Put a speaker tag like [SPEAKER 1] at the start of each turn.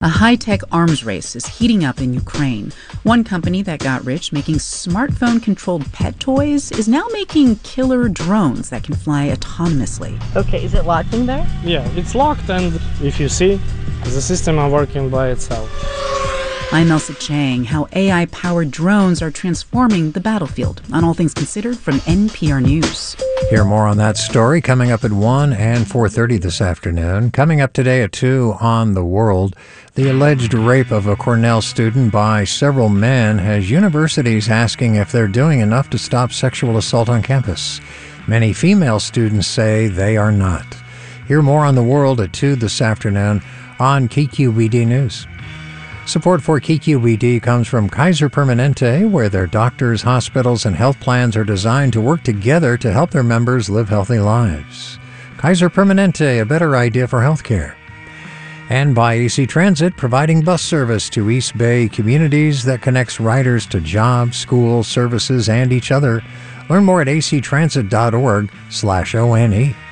[SPEAKER 1] A high-tech arms race is heating up in Ukraine. One company that got rich making smartphone-controlled pet toys is now making killer drones that can fly autonomously.
[SPEAKER 2] Okay, is it locked in there?
[SPEAKER 3] Yeah, it's locked, and if you see, the system are working by itself.
[SPEAKER 1] I'm Elsa Chang. How AI-powered drones are transforming the battlefield. On All Things Considered from NPR News.
[SPEAKER 4] Hear more on that story coming up at 1 and 4:30 this afternoon. Coming up today at 2 on The World, the alleged rape of a Cornell student by several men has universities asking if they're doing enough to stop sexual assault on campus. Many female students say they are not. Hear more on The World at 2 this afternoon on KQED News. Support for KQED comes from Kaiser Permanente, where their doctors, hospitals, and health plans are designed to work together to help their members live healthy lives. Kaiser Permanente, a better idea for healthcare. And by AC Transit, providing bus service to East Bay communities that connects riders to jobs, schools, services, and each other. Learn more at actransit.org/ONE.